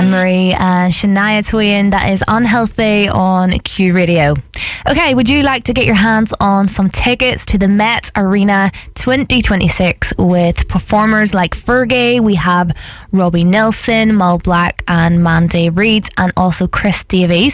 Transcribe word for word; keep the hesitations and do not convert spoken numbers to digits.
Marie and Shania Twain. That is Unhealthy on Q Radio. Okay, would you like to get your hands on some tickets to the Met Arena twenty twenty-six with performers like Fergie? We have Robbie Nelson, Mal Black and Mandy Reid, and also Chris Davies.